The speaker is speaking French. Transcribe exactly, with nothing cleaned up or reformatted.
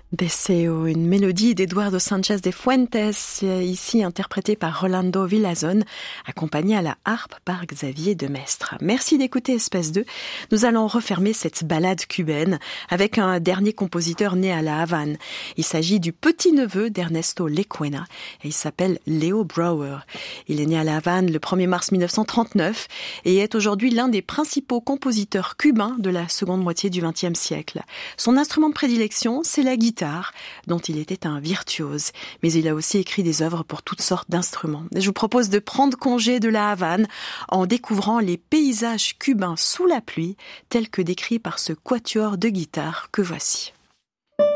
Deseo, une mélodie d'Eduardo Sanchez de Fuentes, ici interprétée par Rolando Villazón, accompagnée à la harpe par Xavier Demestre. Merci d'écouter Espace deux. Nous allons refermer cette balade cubaine avec un dernier compositeur né à La Havane. Il s'agit du petit-neveu d'Ernesto Lecuena et il s'appelle Leo Brouwer. Il est né à La Havane le premier mars mille neuf cent trente-neuf et est aujourd'hui l'un des principaux compositeurs cubains de la seconde moitié du vingtième siècle. Son instrument de prédilection, c'est la guitare, dont il était un virtuose, mais il a aussi écrit des œuvres pour toutes sortes d'instruments. Je vous propose de prendre congé de la Havane en découvrant les paysages cubains sous la pluie, tels que décrits par ce quatuor de guitare que voici.